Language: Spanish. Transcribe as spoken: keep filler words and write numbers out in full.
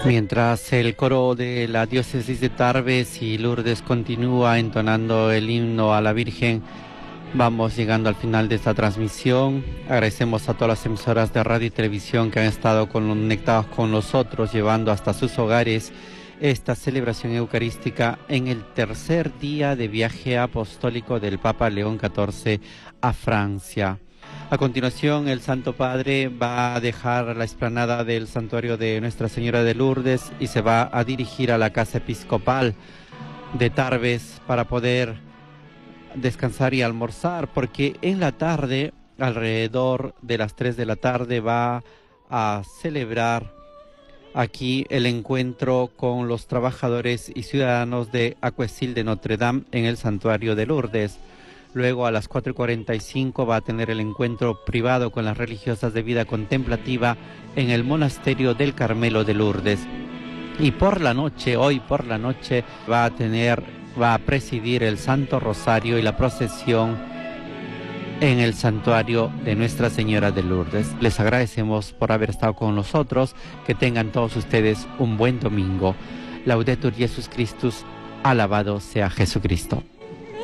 Mientras el coro de la diócesis de Tarbes y Lourdes continúa entonando el himno a la Virgen, vamos llegando al final de esta transmisión. Agradecemos a todas las emisoras de radio y televisión que han estado conectados con nosotros, llevando hasta sus hogares esta celebración eucarística en el tercer día de viaje apostólico del Papa León catorce a Francia. A continuación, el Santo Padre va a dejar la explanada del santuario de Nuestra Señora de Lourdes y se va a dirigir a la Casa Episcopal de Tarbes para poder descansar y almorzar, porque en la tarde, alrededor de las tres de la tarde, va a celebrar aquí el encuentro con los trabajadores y ciudadanos de Aquesil de Notre Dame en el santuario de Lourdes. Luego a las cuatro y cuarenta y cinco va a tener el encuentro privado con las religiosas de vida contemplativa en el monasterio del Carmelo de Lourdes. Y por la noche, hoy por la noche, va a tener, va a presidir el Santo Rosario y la procesión en el santuario de Nuestra Señora de Lourdes. Les agradecemos por haber estado con nosotros. Que tengan todos ustedes un buen domingo. Laudetur Jesus Christus, alabado sea Jesucristo.